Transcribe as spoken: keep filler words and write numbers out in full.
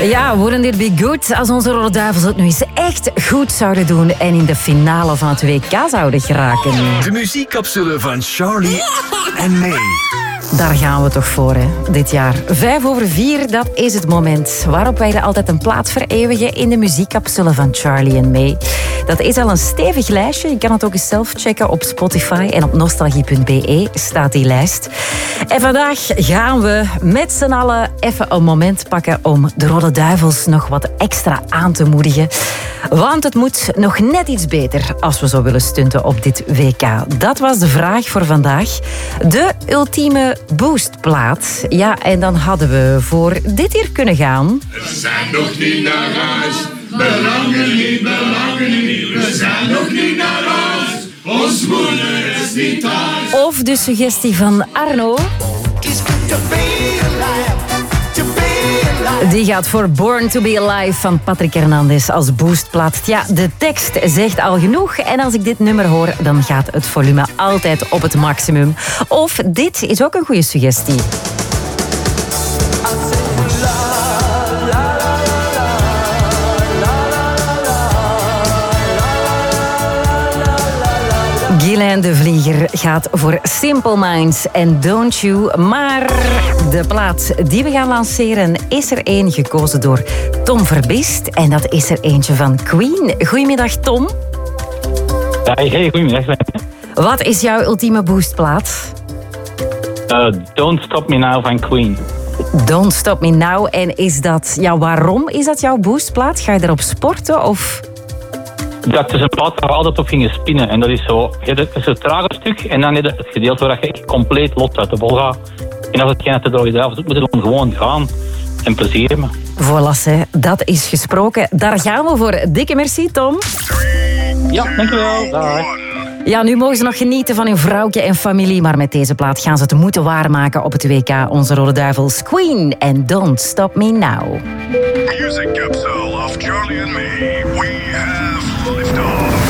Ja, wouldn't it be good als onze Rode Duivels het nu eens echt goed zouden doen en in de finale van het W K zouden geraken. De muziekcapsule van Charlie en May. Daar gaan we toch voor, hè, dit jaar. Vijf over vier, dat is het moment waarop wij er altijd een plaats vereeuwigen in de muziekcapsule van Charlie en May. Dat is al een stevig lijstje. Je kan het ook eens zelf checken op Spotify en op nostalgie punt b e staat die lijst. En vandaag gaan we met z'n allen even een moment pakken om de Rode Duivels nog wat extra aan te moedigen. Want het moet nog net iets beter als we zo willen stunten op dit W K. Dat was de vraag voor vandaag. De ultieme boostplaat. Ja, en dan hadden we voor dit hier kunnen gaan. We zijn nog niet naar huis. Belangen niet, belangen niet. We zijn nog niet naar huis. Ons moeder is niet thuis. Of de suggestie van Arno. Die gaat voor Born to be Alive van Patrick Hernandez als boostplaat. Ja, de tekst zegt al genoeg. En als ik dit nummer hoor, dan gaat het volume altijd op het maximum. Of dit is ook een goede suggestie. Guylaine de Vlieger gaat voor Simple Minds en Don't You. Maar de plaat die we gaan lanceren is er één gekozen door Tom Verbist. En dat is er eentje van Queen. Goedemiddag, Tom. Hey, hey, goedemiddag. Wat is jouw ultieme boostplaat? Uh, Don't Stop Me Now van Queen. Don't Stop Me Now. En is dat, ja, waarom is dat jouw boostplaat? Ga je erop sporten of... Dat is een plaat waar we altijd op gingen spinnen. En dat is zo, het is een trage stuk en dan heb je het gedeelte waar je compleet lot uit de bol gaat. En als het geen te Rode Duivels doet, moet je dan gewoon gaan en plezier hebben. Voilà, hè. Dat is gesproken. Daar gaan we voor. Dikke merci, Tom. Ja, dankjewel. Dag. Ja, nu mogen ze nog genieten van hun vrouwtje en familie, maar met deze plaat gaan ze het moeten waarmaken op het W K. Onze Rode Duivels, Queen en Don't Stop Me Now. Music capsule of Charlie and May. We have liftoff.